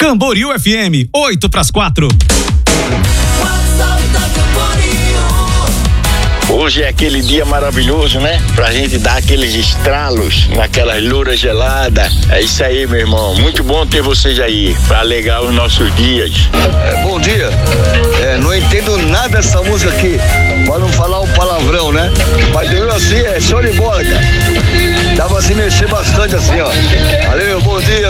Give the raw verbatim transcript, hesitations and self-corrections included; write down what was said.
Camboriú F M, oito pras quatro. Hoje é aquele dia maravilhoso, né? Pra gente dar aqueles estralos naquelas louras geladas. É isso aí, meu irmão. Muito bom ter vocês aí pra alegar os nossos dias. É, bom dia. É, não entendo nada dessa música aqui, pra não falar um palavrão, né? Mas mesmo assim é show de bola, cara. Dá pra se mexer bastante assim, ó. Valeu, bom dia.